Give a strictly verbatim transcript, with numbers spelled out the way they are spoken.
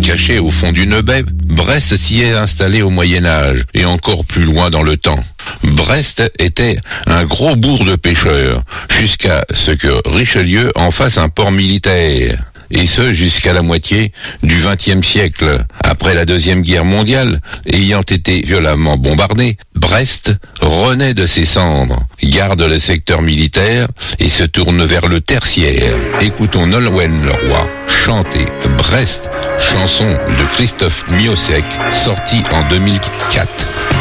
Caché au fond d'une baie, Brest s'y est installé au Moyen-Âge et encore plus loin dans le temps. Brest était un gros bourg de pêcheurs, jusqu'à ce que Richelieu en fasse un port militaire. Et ce jusqu'à la moitié du vingtième siècle. Après la Deuxième Guerre mondiale, ayant été violemment bombardée, Brest renaît de ses cendres, garde le secteur militaire et se tourne vers le tertiaire. Écoutons Nolwenn Leroy chanter Brest, chanson de Christophe Miossec, sortie en deux mille quatre.